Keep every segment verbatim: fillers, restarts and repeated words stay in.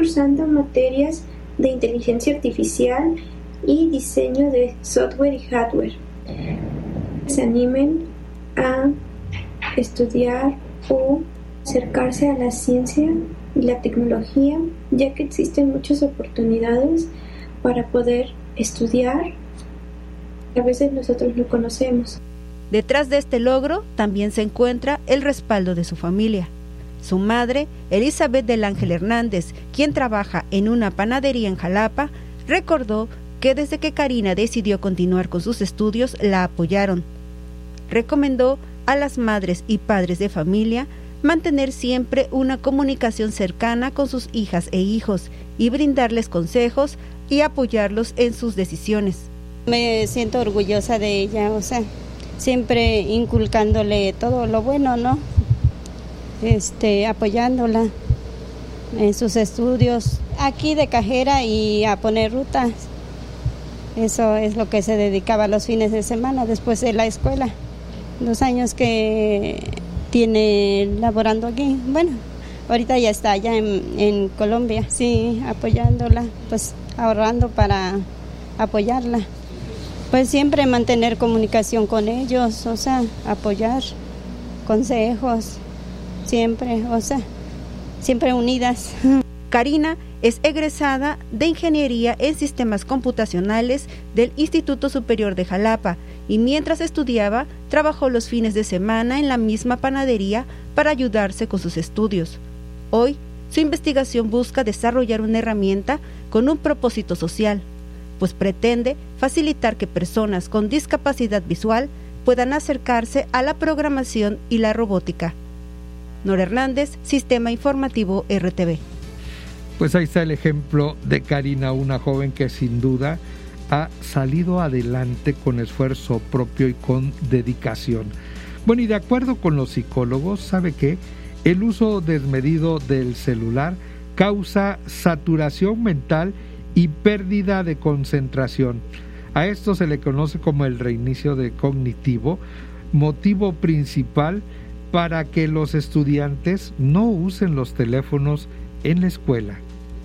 cursando materias de inteligencia artificial y diseño de software y hardware. Se animen a estudiar o acercarse a la ciencia y la tecnología, ya que existen muchas oportunidades para poder estudiar. A veces nosotros no conocemos. Detrás de este logro también se encuentra el respaldo de su familia. Su madre, Elizabeth del Ángel Hernández, quien trabaja en una panadería en Jalapa, recordó que desde que Karina decidió continuar con sus estudios, la apoyaron. Recomendó a las madres y padres de familia mantener siempre una comunicación cercana con sus hijas e hijos y brindarles consejos y apoyarlos en sus decisiones. Me siento orgullosa de ella, o sea, siempre inculcándole todo lo bueno, ¿no? Este, apoyándola en sus estudios aquí de cajera y a poner rutas. Eso es lo que se dedicaba los fines de semana después de la escuela. Dos años que tiene laborando aquí. Bueno, ahorita ya está allá en, en Colombia, sí, apoyándola, pues ahorrando para apoyarla. Pues siempre mantener comunicación con ellos, o sea, apoyar, consejos, siempre, o sea, siempre unidas. Karina es egresada de Ingeniería en Sistemas Computacionales del Instituto Superior de Jalapa y mientras estudiaba, trabajó los fines de semana en la misma panadería para ayudarse con sus estudios. Hoy, su investigación busca desarrollar una herramienta con un propósito social, pues pretende facilitar que personas con discapacidad visual puedan acercarse a la programación y la robótica. Nora Hernández, Sistema Informativo R T V. Pues ahí está el ejemplo de Karina, una joven que sin duda ha salido adelante con esfuerzo propio y con dedicación. Bueno, y de acuerdo con los psicólogos, ¿sabe qué? El uso desmedido del celular causa saturación mental y pérdida de concentración. A esto se le conoce como el reinicio de cognitivo, motivo principal para que los estudiantes no usen los teléfonos en la escuela.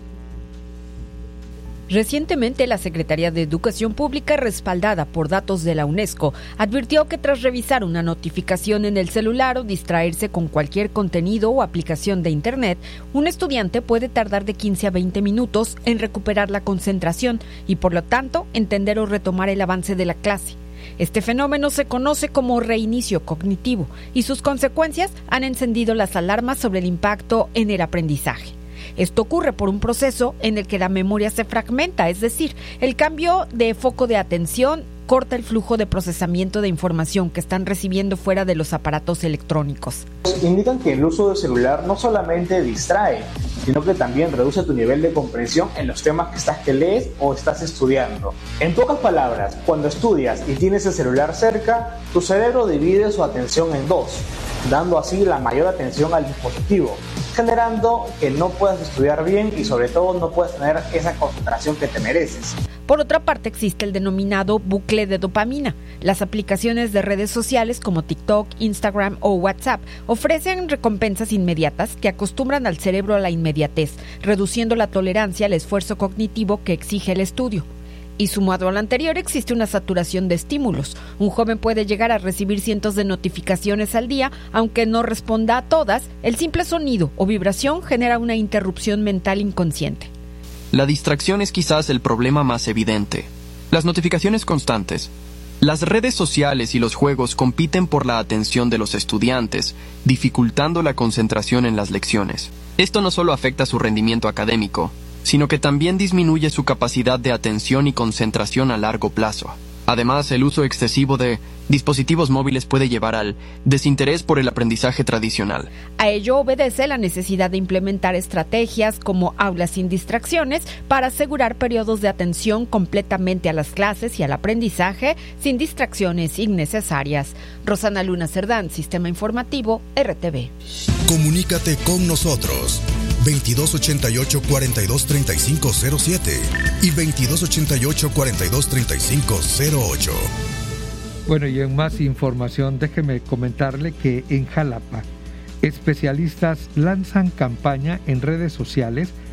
Recientemente, la Secretaría de Educación Pública, respaldada por datos de la UNESCO, advirtió que tras revisar una notificación en el celular o distraerse con cualquier contenido o aplicación de Internet, un estudiante puede tardar de quince a veinte minutos en recuperar la concentración y, por lo tanto, entender o retomar el avance de la clase. Este fenómeno se conoce como reinicio cognitivo y sus consecuencias han encendido las alarmas sobre el impacto en el aprendizaje. Esto ocurre por un proceso en el que la memoria se fragmenta, es decir, el cambio de foco de atención corta el flujo de procesamiento de información que están recibiendo fuera de los aparatos electrónicos. Indican que el uso del celular no solamente distrae, sino que también reduce tu nivel de comprensión en los temas que estás que lees o estás estudiando. En pocas palabras, cuando estudias y tienes el celular cerca, tu cerebro divide su atención en dos, dando así la mayor atención al dispositivo, generando que no puedas estudiar bien y sobre todo no puedas tener esa concentración que te mereces. Por otra parte, existe el denominado bucle de dopamina. Las aplicaciones de redes sociales como TikTok, Instagram o WhatsApp ofrecen recompensas inmediatas que acostumbran al cerebro a la inmediatez, reduciendo la tolerancia al esfuerzo cognitivo que exige el estudio. Y sumado a lo anterior, existe una saturación de estímulos. Un joven puede llegar a recibir cientos de notificaciones al día, aunque no responda a todas. El simple sonido o vibración genera una interrupción mental inconsciente. La distracción es quizás el problema más evidente. Las notificaciones constantes. Las redes sociales y los juegos compiten por la atención de los estudiantes, dificultando la concentración en las lecciones. Esto no solo afecta su rendimiento académico, sino que también disminuye su capacidad de atención y concentración a largo plazo. Además, el uso excesivo de dispositivos móviles puede llevar al desinterés por el aprendizaje tradicional. A ello obedece la necesidad de implementar estrategias como aulas sin distracciones para asegurar periodos de atención completamente a las clases y al aprendizaje sin distracciones innecesarias. Rosana Luna Cerdán, Sistema Informativo, R T V. Comunícate con nosotros. veintidós ochenta y ocho, cuarenta y dos, treinta y cinco cero siete y veintidós ochenta y ocho, cuarenta y dos, treinta y cinco cero ocho. Bueno, y en más información, déjeme comentarle que en Jalapa, especialistas lanzan campaña en redes sociales